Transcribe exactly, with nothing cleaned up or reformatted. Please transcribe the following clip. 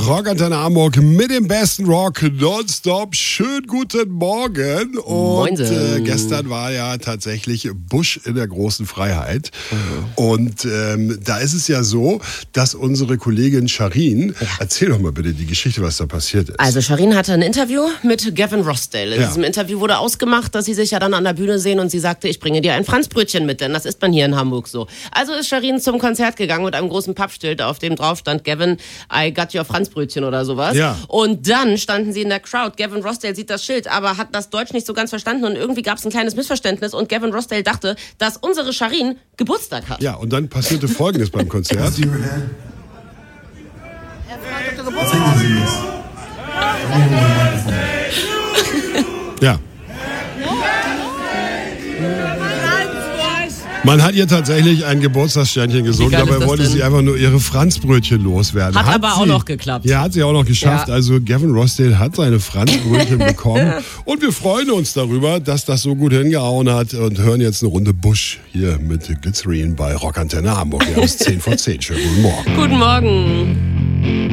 Rockantenne Hamburg mit dem besten Rock nonstop. Schönen guten Morgen. Und äh, gestern war ja tatsächlich Busch in der großen Freiheit. Mhm. Und ähm, da ist es ja so, dass unsere Kollegin Sharin, ja. erzähl doch mal bitte die Geschichte, was da passiert ist. Also Sharin hatte ein Interview mit Gavin Rossdale. In ja. diesem Interview wurde ausgemacht, dass sie sich ja dann an der Bühne sehen und sie sagte, ich bringe dir ein Franzbrötchen mit, denn das ist man hier in Hamburg so. Also ist Sharin zum Konzert gegangen mit einem großen Pappschild, auf dem drauf stand Gavin, I got your Franzbrötchen oder sowas. Ja. Und dann standen sie in der Crowd. Gavin Rossdale sieht das Schild, aber hat das Deutsch nicht so ganz verstanden und irgendwie gab es ein kleines Missverständnis und Gavin Rossdale dachte, dass unsere Sharin Geburtstag hat. Ja, und dann passierte Folgendes beim Konzert. Er fragt, ob du Geburtstag hast. Ja. Man hat ihr tatsächlich ein Geburtstagssternchen gesungen, dabei wollte denn? sie einfach nur ihre Franzbrötchen loswerden. Hat, hat aber sie, auch noch geklappt. Ja, hat sie auch noch geschafft. Ja. Also Gavin Rossdale hat seine Franzbrötchen bekommen und wir freuen uns darüber, dass das so gut hingehauen hat und hören jetzt eine Runde Busch hier mit Glycerin bei Rockantenne Hamburg. Wir haben es zehn vor zehn. Schönen guten Morgen. Guten Morgen.